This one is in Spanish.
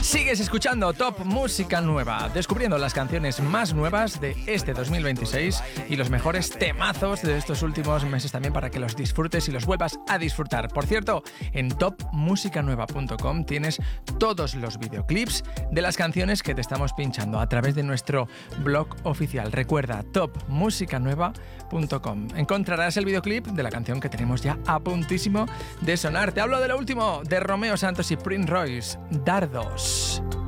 Sigues escuchando Top Música Nueva, descubriendo las canciones más nuevas de este 2026 y los mejores temazos de estos últimos meses también para que los disfrutes y los vuelvas a disfrutar. Por cierto, en topmusicanueva.com tienes todos los videoclips de las canciones que te estamos pinchando a través de nuestro blog oficial. Recuerda, topmusicanueva.com. Encontrarás el videoclip de la canción que tenemos ya a puntísimo de sonar. Te hablo de lo último, de Romeo Santos y Prince Royce, Dardos.